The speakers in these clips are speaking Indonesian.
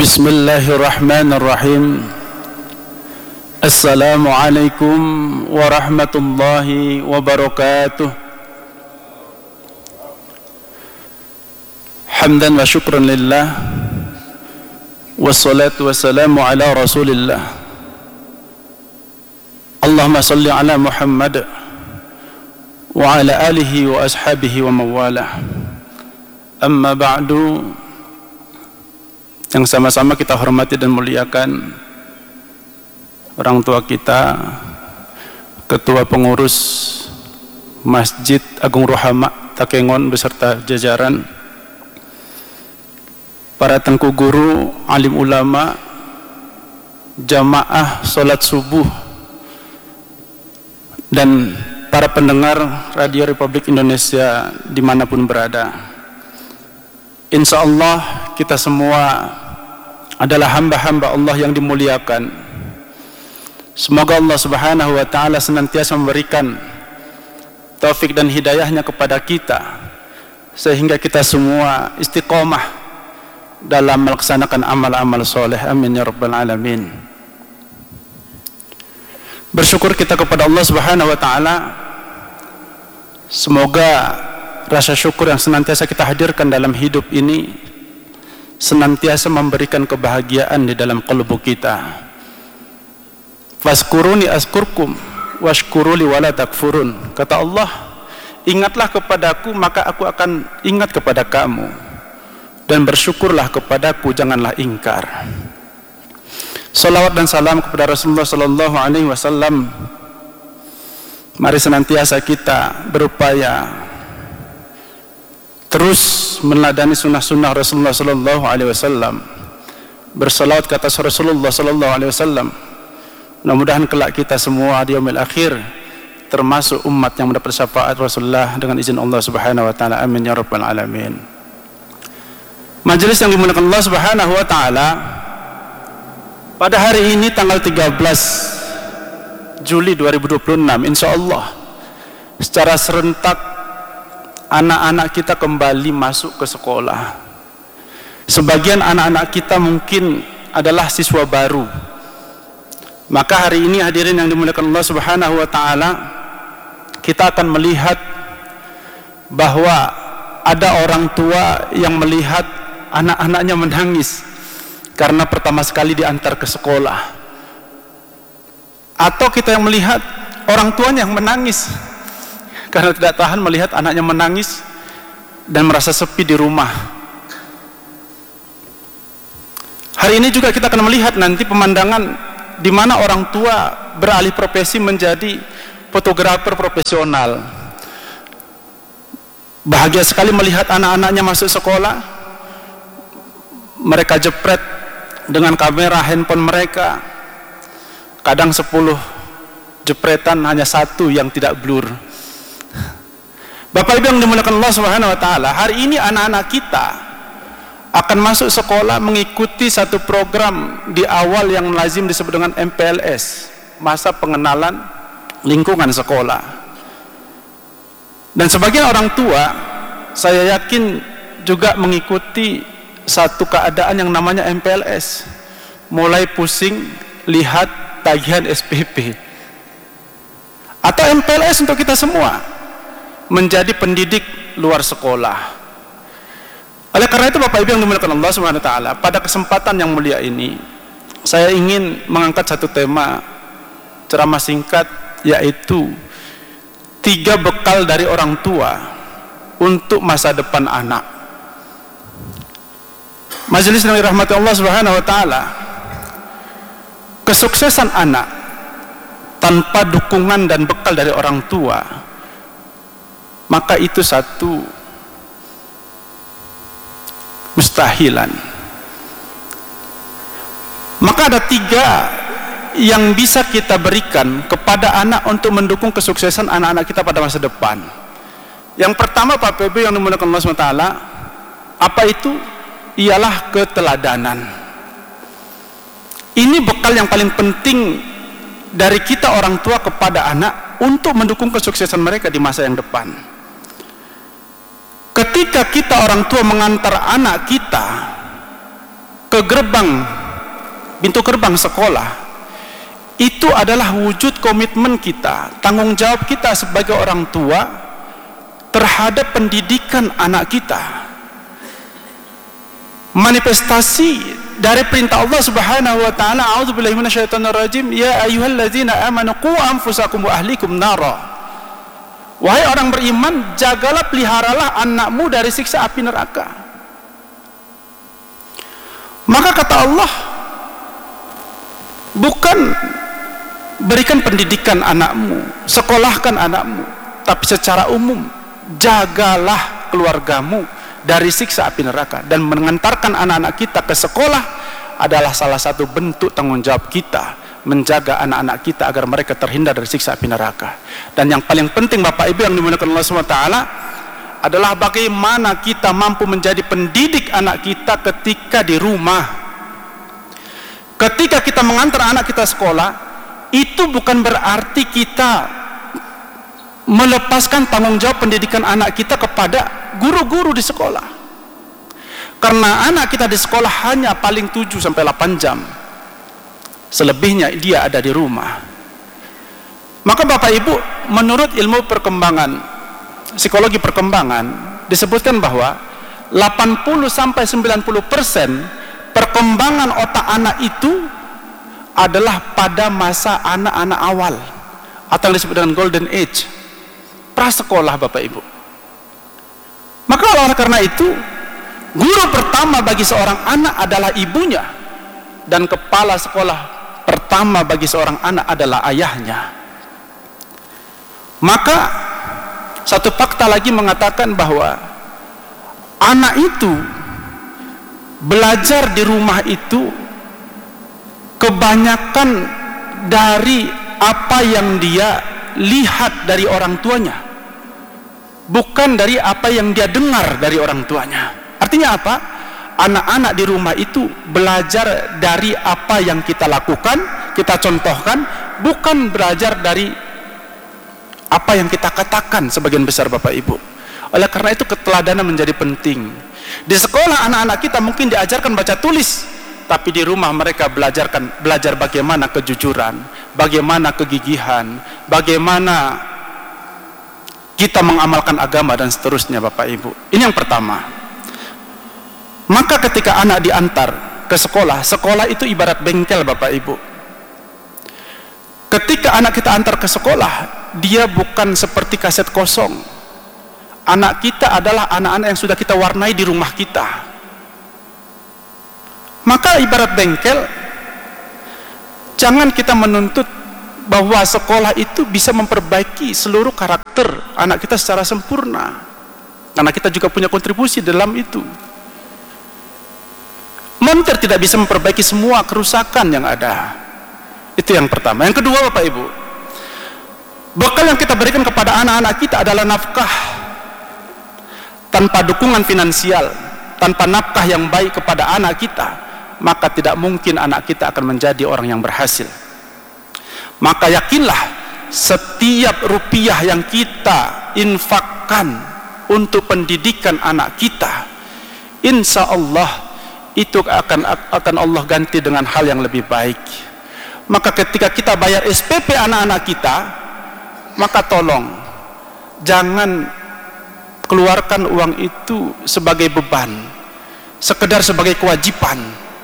Bismillahirrahmanirrahim. Assalamualaikum warahmatullahi wabarakatuh. Hamdan wa syukran lillah, wassalatu wassalamu ala rasulillah. Allahumma salli ala Muhammad wa ala alihi wa ashabihi wa mawalah. Amma ba'du. Yang sama-sama kita hormati dan muliakan orang tua kita, Ketua Pengurus Masjid Agung Rohama Takengon beserta jajaran, para tengku guru, alim ulama, jamaah sholat subuh, dan para pendengar Radio Republik Indonesia dimanapun berada. Insya Allah kita semua adalah hamba-hamba Allah yang dimuliakan. Semoga Allah Subhanahu wa ta'ala senantiasa memberikan taufik dan hidayahnya kepada kita, sehingga kita semua istiqomah dalam melaksanakan amal-amal soleh. Amin ya rabbal alamin. Bersyukur kita kepada Allah Subhanahu wa ta'ala. Semoga rasa syukur yang senantiasa kita hadirkan dalam hidup ini senantiasa memberikan kebahagiaan di dalam qalbu kita. Fazkuruni azkurkum washkuruli wala takfurun. Kata Allah, ingatlah kepadaku maka aku akan ingat kepada kamu, dan bersyukurlah kepadaku, janganlah ingkar. Salawat dan salam kepada Rasulullah sallallahu alaihi wasallam. Mari senantiasa kita berupaya terus meneladani sunnah-sunnah Rasulullah sallallahu alaihi wasallam, bersalawat ke atas Rasulullah sallallahu alaihi wasallam. Mudah-mudahan kelak kita semua di yaumil akhir termasuk umat yang mendapat syafaat Rasulullah dengan izin Allah Subhanahu wa taala. Amin ya rabbal alamin. Majelis yang dimuliakan Allah Subhanahu wa taala, pada hari ini tanggal 13 Juli 2026, insyaallah secara serentak anak-anak kita kembali masuk ke sekolah. Sebagian anak-anak kita mungkin adalah siswa baru. Maka hari ini hadirin yang dimuliakan Allah Subhanahu wa taala, kita akan melihat bahwa ada orang tua yang melihat anak-anaknya menangis karena pertama sekali diantar ke sekolah. Atau kita yang melihat orang tuanya yang menangis karena tidak tahan melihat anaknya menangis dan merasa sepi di rumah. Hari ini juga kita akan melihat nanti pemandangan di mana orang tua beralih profesi menjadi fotografer profesional. Bahagia sekali melihat anak-anaknya masuk sekolah. Mereka jepret dengan kamera handphone mereka. Kadang 10 jepretan hanya 1 yang tidak blur. Bapak Ibu yang dimuliakan Allah Subhanahu wa taala, hari ini anak-anak kita akan masuk sekolah mengikuti satu program di awal yang lazim disebut dengan MPLS, masa pengenalan lingkungan sekolah. Dan sebagian orang tua, saya yakin juga mengikuti satu keadaan yang namanya MPLS, mulai pusing lihat tagihan SPP. Atau MPLS untuk kita semua, menjadi pendidik luar sekolah. Oleh karena itu Bapak Ibu yang dimuliakan Allah Subhanahu wa taala, pada kesempatan yang mulia ini saya ingin mengangkat satu tema ceramah singkat, yaitu 3 bekal dari orang tua untuk masa depan anak. Majelis yang dirahmati Allah Subhanahu wa taala, kesuksesan anak tanpa dukungan dan bekal dari orang tua, maka itu satu mustahilan. Maka ada 3 yang bisa kita berikan kepada anak untuk mendukung kesuksesan anak-anak kita pada masa depan. Yang pertama Bapak Ibu yang dimuliakan Allah SWT, apa itu? Ialah keteladanan. Ini bekal yang paling penting dari kita orang tua kepada anak untuk mendukung kesuksesan mereka di masa yang depan. Ketika kita orang tua mengantar anak kita ke pintu gerbang sekolah, itu adalah wujud komitmen kita, tanggung jawab kita sebagai orang tua terhadap pendidikan anak kita. Manifestasi dari perintah Allah Subhanahu wa taala, a'udzubillahi minasyaitonirrajim, ya ayyuhalladzina amanu qu anfusakum wa ahlikum nara. Wahai orang beriman, jagalah, peliharalah anakmu dari siksa api neraka. Maka kata Allah, bukan berikan pendidikan anakmu, sekolahkan anakmu, tapi secara umum jagalah keluargamu dari siksa api neraka. Dan mengantarkan anak-anak kita ke sekolah adalah salah satu bentuk tanggung jawab kita menjaga anak-anak kita agar mereka terhindar dari siksa api neraka. Dan yang paling penting Bapak Ibu yang dimuliakan Allah SWT adalah bagaimana kita mampu menjadi pendidik anak kita ketika di rumah. Ketika kita mengantar anak kita sekolah, itu bukan berarti kita melepaskan tanggung jawab pendidikan anak kita kepada guru-guru di sekolah. Karena anak kita di sekolah hanya paling 7-8 jam. Selebihnya dia ada di rumah. Maka Bapak Ibu, menurut ilmu perkembangan, psikologi perkembangan, disebutkan bahwa 80-90% perkembangan otak anak itu adalah pada masa anak-anak awal, atau yang disebut dengan golden age, prasekolah Bapak Ibu. Maka oleh karena itu, guru pertama bagi seorang anak adalah ibunya, dan kepala sekolah pertama bagi seorang anak adalah ayahnya. Maka satu fakta lagi mengatakan bahwa anak itu belajar di rumah itu kebanyakan dari apa yang dia lihat dari orang tuanya, bukan dari apa yang dia dengar dari orang tuanya. Artinya apa? Anak-anak di rumah itu belajar dari apa yang kita lakukan, kita contohkan, bukan belajar dari apa yang kita katakan sebagian besar Bapak Ibu. Oleh karena itu keteladanan menjadi penting. Di sekolah anak-anak kita mungkin diajarkan baca tulis, tapi di rumah mereka belajar bagaimana kejujuran, bagaimana kegigihan, bagaimana kita mengamalkan agama dan seterusnya Bapak Ibu. Ini yang pertama. Maka ketika anak diantar ke sekolah, sekolah itu ibarat bengkel Bapak Ibu. Ketika anak kita antar ke sekolah, dia bukan seperti kaset kosong. Anak kita adalah anak-anak yang sudah kita warnai di rumah kita. Maka ibarat bengkel, jangan kita menuntut bahwa sekolah itu bisa memperbaiki seluruh karakter anak kita secara sempurna, karena kita juga punya kontribusi dalam itu. Montir tidak bisa memperbaiki semua kerusakan yang ada. Itu yang pertama. Yang kedua Bapak Ibu, bekal yang kita berikan kepada anak-anak kita adalah nafkah. Tanpa dukungan finansial, tanpa nafkah yang baik kepada anak kita, maka tidak mungkin anak kita akan menjadi orang yang berhasil. Maka yakinlah, setiap rupiah yang kita infakkan untuk pendidikan anak kita, insya Allah itu akan Allah ganti dengan hal yang lebih baik. Maka ketika kita bayar SPP anak-anak kita, maka tolong jangan keluarkan uang itu sebagai beban, sekedar sebagai kewajiban,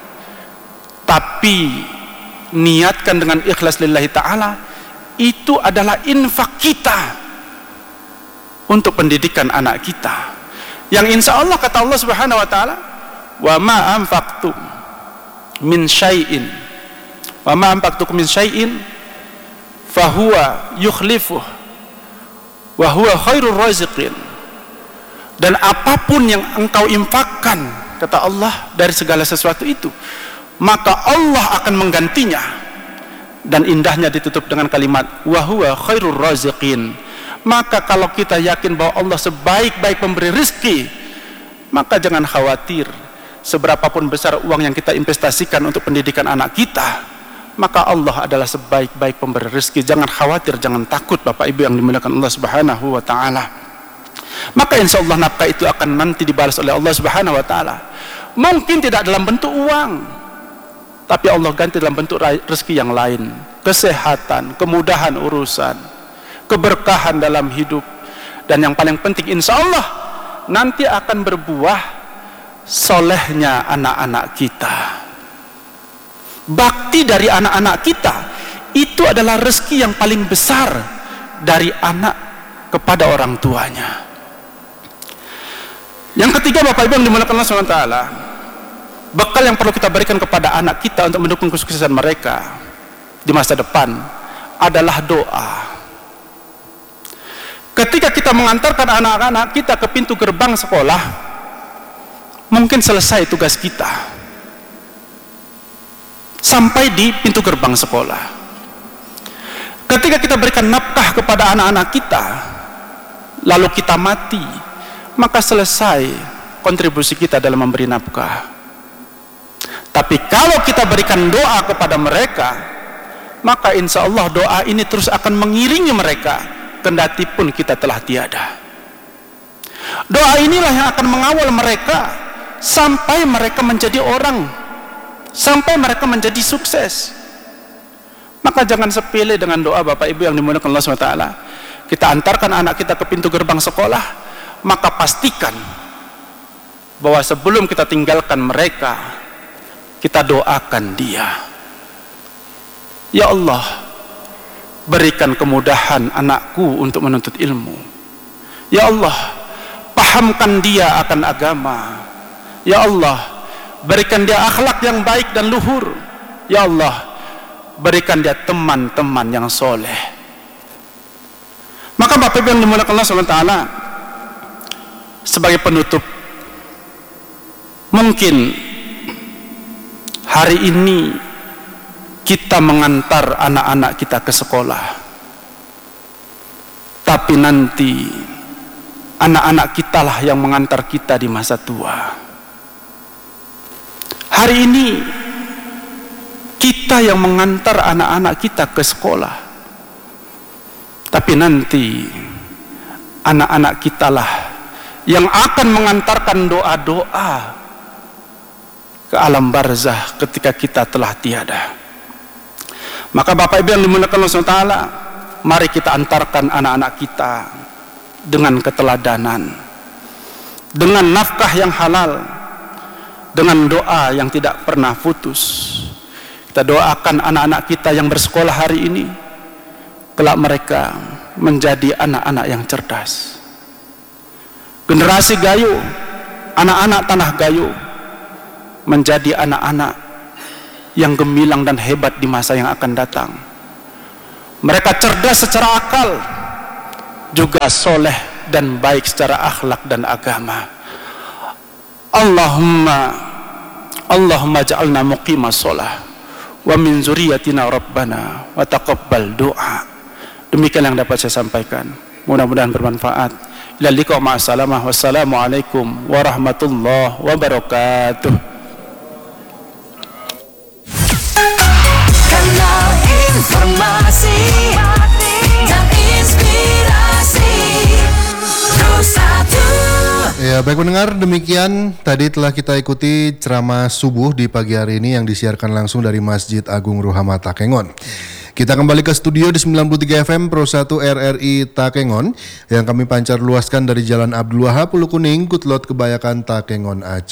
tapi niatkan dengan ikhlas lillahi ta'ala. Itu adalah infak kita untuk pendidikan anak kita, yang insya Allah kata Allah Subhanahu wa ta'ala, wa ma anfaqtum min syai'in fahuwa yukhlifuh wa huwa khairur raziqin. Dan apapun yang engkau infakkan, kata Allah, dari segala sesuatu itu, maka Allah akan menggantinya. Dan indahnya ditutup dengan kalimat wa huwa khairur raziqin. Maka kalau kita yakin bahwa Allah sebaik-baik pemberi rezeki, maka jangan khawatir seberapapun besar uang yang kita investasikan untuk pendidikan anak kita, maka Allah adalah sebaik-baik pemberi rezeki. Jangan khawatir, jangan takut Bapak Ibu yang dimuliakan Allah Subhanahu wa ta'ala. Maka insya Allah nafkah itu akan nanti dibalas oleh Allah Subhanahu wa ta'ala. Mungkin tidak dalam bentuk uang, tapi Allah ganti dalam bentuk rezeki yang lain, kesehatan, kemudahan urusan, keberkahan dalam hidup, dan yang paling penting insya Allah nanti akan berbuah solehnya anak-anak kita. Bakti dari anak-anak kita itu adalah rezeki yang paling besar dari anak kepada orang tuanya. Yang ketiga, Bapak Ibu yang dimuliakan Allah SWT, bekal yang perlu kita berikan kepada anak kita untuk mendukung kesuksesan mereka di masa depan adalah doa. Ketika kita mengantarkan anak-anak kita ke pintu gerbang sekolah, mungkin selesai tugas kita sampai di pintu gerbang sekolah. Ketika kita berikan nafkah kepada anak-anak kita lalu kita mati, maka selesai kontribusi kita dalam memberi nafkah. Tapi kalau kita berikan doa kepada mereka, maka insya Allah doa ini terus akan mengiringi mereka kendati pun kita telah tiada. Doa inilah yang akan mengawal mereka sampai mereka menjadi orang, sampai mereka menjadi sukses. Maka jangan sepele dengan doa, Bapak Ibu yang dimuliakan Allah SWT. Kita antarkan anak kita ke pintu gerbang sekolah, maka pastikan bahwa sebelum kita tinggalkan mereka, kita doakan dia. Ya Allah, berikan kemudahan anakku untuk menuntut ilmu. Ya Allah, pahamkan dia akan agama. Ya Allah, berikan dia akhlak yang baik dan luhur. Ya Allah, berikan dia teman-teman yang soleh. Maka Bapak Ibu yang dimuliakan Allah SWT, sebagai penutup, mungkin hari ini kita mengantar anak-anak kita ke sekolah, tapi nanti anak-anak kita lah yang mengantar kita di masa tua. Hari ini kita yang mengantar anak-anak kita ke sekolah, tapi nanti anak-anak kita lah yang akan mengantarkan doa-doa ke alam barzah ketika kita telah tiada. Maka Bapak Ibu yang dimuliakan Allah SWT, mari kita antarkan anak-anak kita dengan keteladanan, dengan nafkah yang halal, dengan doa yang tidak pernah putus. Kita doakan anak-anak kita yang bersekolah hari ini, kelak mereka menjadi anak-anak yang cerdas. Generasi Gayo, anak-anak tanah Gayo, menjadi anak-anak yang gemilang dan hebat di masa yang akan datang. Mereka cerdas secara akal, juga soleh dan baik secara akhlak dan agama. Allahumma ja'alna muqima sholah wa min zuriyatina rabbana wa taqabbal doa. Demikian yang dapat saya sampaikan, mudah-mudahan bermanfaat. Ila liqa ma'assalamah, wassalamualaikum warahmatullahi wabarakatuh. Kanal informasi dan inspirasi Rosatu. Ya, baik pendengar, demikian tadi telah kita ikuti ceramah subuh di pagi hari ini yang disiarkan langsung dari Masjid Agung Ruhama Takengon. Kita kembali ke studio di 93 FM Pro 1 RRI Takengon yang kami pancar luaskan dari Jalan Abdul Wahab, Pulau Kuning, Kutlot, Kebayakan, Takengon, Aceh.